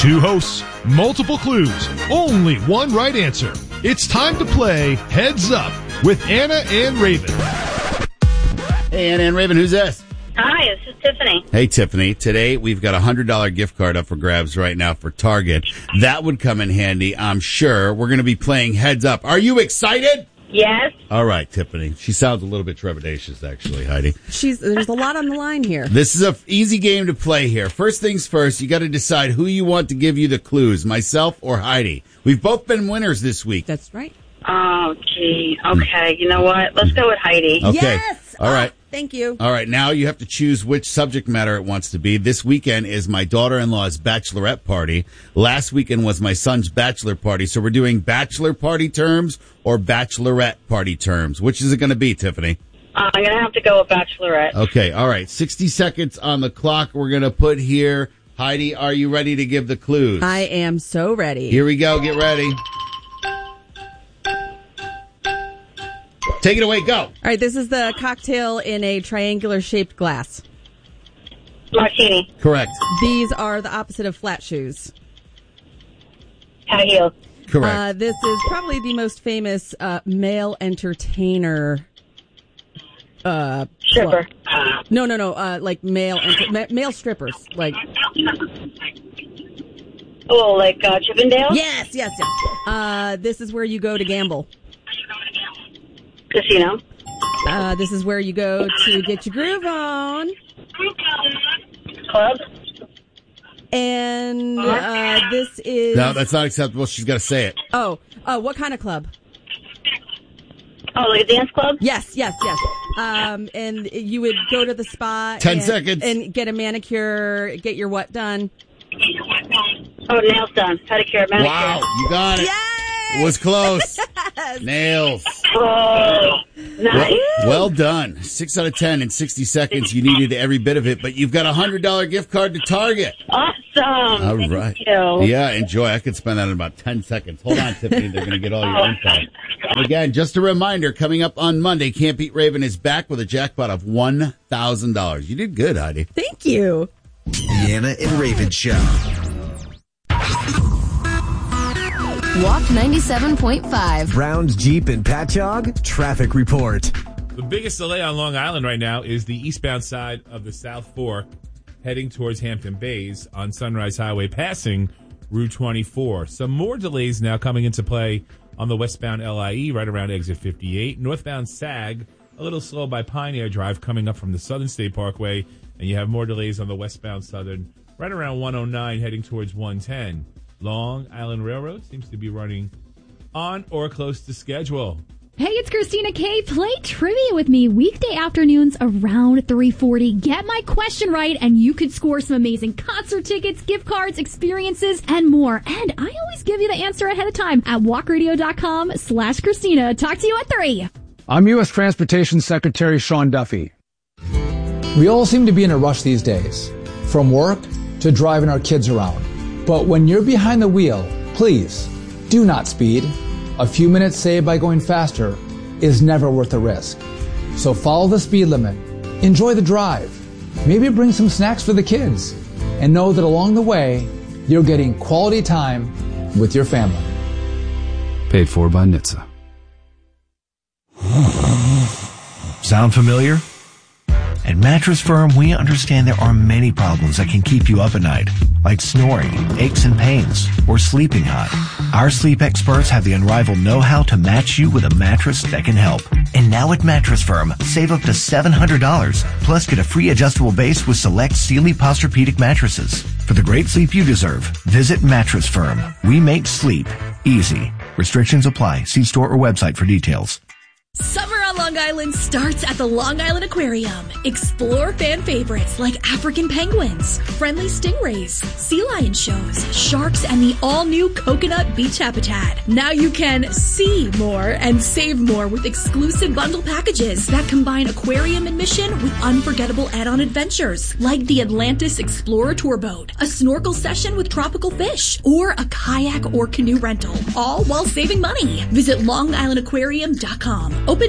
Two hosts, multiple clues, only one right answer. It's time to play Heads Up with Anna and Raven. Hey, Anna and Raven, who's this? Hi, this is Tiffany. Hey, Tiffany. Today, we've got a $100 gift card up for grabs right now for Target. That would come in handy, I'm sure. We're going to be playing Heads Up. Are you excited? Yes. All right, Tiffany. She sounds a little bit trepidatious, actually, Heidi. There's a lot on the line here. This is an easy game to play here. First things first, you got to decide who you want to give you the clues, myself or Heidi. We've both been winners this week. That's right. Oh, gee. Okay, you know what? Let's go with Heidi. Okay. Yes! All right. Thank you. All right, now you have to choose which subject matter it wants to be. This weekend is my daughter-in-law's bachelorette party. Last weekend was my son's bachelor party. So we're doing bachelor party terms or bachelorette party terms. Which is it going to be, Tiffany? I'm going to have to go with bachelorette. Okay, all right. 60 seconds on the clock. We're going to put here. Heidi, are you ready to give the clues? I am so ready. Here we go. Get ready. Take it away. Go. All right, this is the cocktail in a triangular-shaped glass. Martini. Correct. These are the opposite of flat shoes. High heels. Correct. This is probably the most famous male entertainer. Stripper. No. Like male strippers. Like. Oh, like Chippendale? Yes. This is where you go to gamble. Casino. This is where you go to get your groove on. Club. And this is... No, that's not acceptable. She's got to say it. Oh, what kind of club? Oh, like a dance club? Yes. And you would go to the spa. 10 seconds. And get a manicure, get your what done? Oh, nails done. Pedicure, manicure. Wow, you got it. Yay! It was close. Nails. Oh, nice. Well done. 6 out of 10 in 60 seconds. You needed every bit of it, but you've got a $100 gift card to Target. Awesome. All right. Thank you. Yeah, enjoy. I could spend that in about 10 seconds. Hold on, Tiffany. They're going to get all your info. Again, just a reminder, coming up on Monday, Can't Beat Raven is back with a jackpot of $1,000. You did good, Heidi. Thank you. The Anna and Raven Show. Walk 97.5. Browns, Jeep, and Patchogue traffic report. The biggest delay on Long Island right now is the eastbound side of the South Fork heading towards Hampton Bays on Sunrise Highway passing Route 24. Some more delays now coming into play on the westbound LIE right around exit 58. Northbound SAG, a little slow by Pioneer Drive coming up from the Southern State Parkway. And you have more delays on the westbound Southern right around 109 heading towards 110. Long Island Railroad seems to be running on or close to schedule. Hey, it's Christina K. Play trivia with me weekday afternoons around 3:40. Get my question right, and you could score some amazing concert tickets, gift cards, experiences, and more. And I always give you the answer ahead of time at walkradio.com/Christina. Talk to you at 3. I'm U.S. Transportation Secretary Sean Duffy. We all seem to be in a rush these days, from work to driving our kids around. But when you're behind the wheel, please do not speed. A few minutes saved by going faster is never worth the risk. So follow the speed limit, enjoy the drive, maybe bring some snacks for the kids, and know that along the way, you're getting quality time with your family. Paid for by NHTSA. Sound familiar? At Mattress Firm, we understand there are many problems that can keep you up at night, like snoring, aches and pains, or sleeping hot. Our sleep experts have the unrivaled know-how to match you with a mattress that can help. And now at Mattress Firm, save up to $700, plus get a free adjustable base with select Sealy Posturepedic mattresses. For the great sleep you deserve, visit Mattress Firm. We make sleep easy. Restrictions apply. See store or website for details. Summer on Long Island starts at the Long Island Aquarium. Explore fan favorites like African penguins, friendly stingrays, sea lion shows, sharks, and the all-new coconut beach habitat. Now you can see more and save more with exclusive bundle packages that combine aquarium admission with unforgettable add-on adventures like the Atlantis Explorer Tour Boat, a snorkel session with tropical fish, or a kayak or canoe rental, all while saving money. Visit LongIslandAquarium.com. Open daily.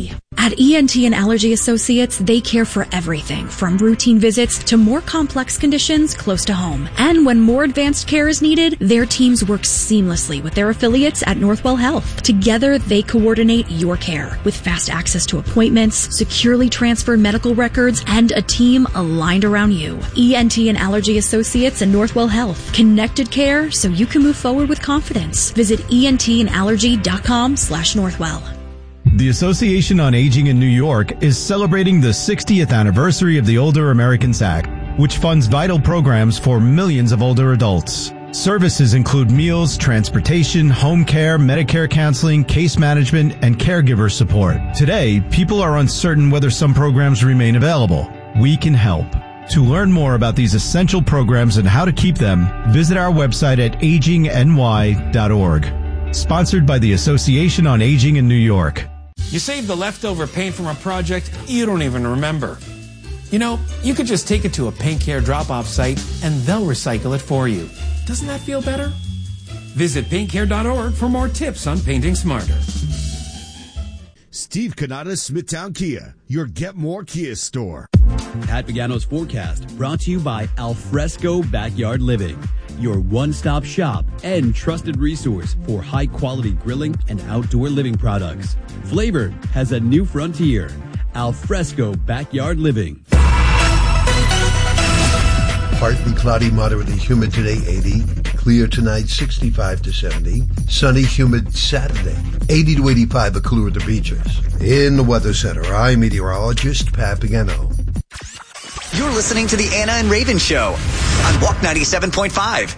easy. At ENT and Allergy Associates, they care for everything from routine visits to more complex conditions close to home. And when more advanced care is needed, their teams work seamlessly with their affiliates at Northwell Health. Together, they coordinate your care with fast access to appointments, securely transferred medical records, and a team aligned around you. ENT and Allergy Associates and Northwell Health. Connected care so you can move forward with confidence. Visit entandallergy.com/Northwell. The Association on Aging in New York is celebrating the 60th anniversary of the Older Americans Act, which funds vital programs for millions of older adults. Services include meals, transportation, home care, Medicare counseling, case management, and caregiver support. Today, people are uncertain whether some programs remain available. We can help. To learn more about these essential programs and how to keep them, visit our website at agingny.org. Sponsored by the Association on Aging in New York. You save the leftover paint from a project you don't even remember. You know, you could just take it to a paint care drop-off site and they'll recycle it for you. Doesn't that feel better? Visit paintcare.org for more tips on painting smarter. Steve Canada, Smithtown Kia, your Get More Kia store. Pat Pagano's forecast brought to you by Alfresco Backyard Living, your one-stop shop and trusted resource for high-quality grilling and outdoor living products. Flavor has a new frontier. Alfresco Backyard Living. Partly cloudy, moderately humid today, 80. Clear tonight, 65 to 70. Sunny, humid Saturday, 80 to 85, a cooler at the beaches. In the Weather Center, I'm meteorologist Pat Pagano. You're listening to the Anna and Raven Show on Walk 97.5.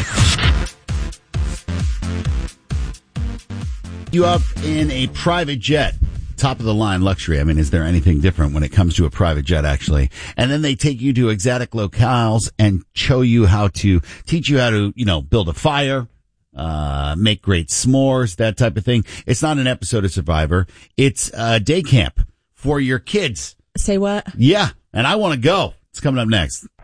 You up in a private jet, top of the line luxury. I mean, is there anything different when it comes to a private jet, actually? And then they take you to exotic locales and show you how to, teach you how to, build a fire, make great s'mores, that type of thing. It's not an episode of Survivor. It's a day camp for your kids. Say what? Yeah. And I want to go. It's coming up next.